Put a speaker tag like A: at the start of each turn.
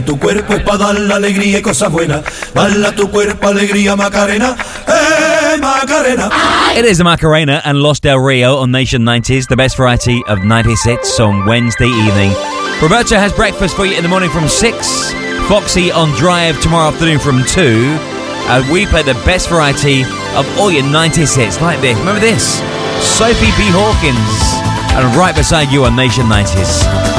A: Tu cuerpo es para dar la alegría y cosas buenas. Dale tu cuerpo alegría, Macarena. Macarena.
B: It is the Macarena and Los Del Rio on Nation 90s, the best variety of 90s hits on Wednesday evening. Roberto has breakfast for you in the morning from 6. Foxy on Drive tomorrow afternoon from 2. We play the best variety of all your 90s hits like this. Remember this? Sophie B. Hawkins. And right beside you on Nation 90s.